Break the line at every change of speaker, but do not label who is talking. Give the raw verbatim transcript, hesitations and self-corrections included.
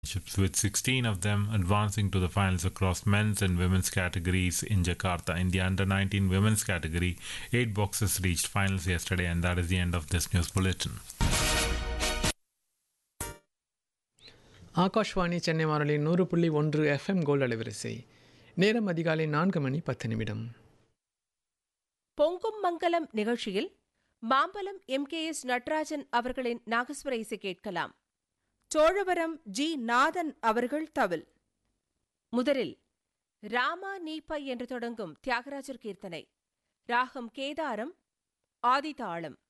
with sixteen of them advancing to the finals across men's and women's categories in Jakarta. In the under nineteen women's category, eight boxers reached finals yesterday, and that is the end of this news bulletin.
Akashvani Chennai வானொலி நூறு புள்ளி ஒன்று FM gold அலைவரிசை. நேரம் அதிகாலை நான்கு மணி பத்து நிமிடம்.
பொங்கும் மங்கலம் நிகழ்ச்சியில் Mambalam M K S Natarajan அவர்களின் நாகஸ்வர இசை கேட்கலாம். சோழவரம் ஜி நாதன் அவர்கள் தவில். முதலில் ராமா நீப்பை என்று தொடங்கும் தியாகராஜர் கீர்த்தனை. ராகம் கேதாரம், ஆதிதாளம்.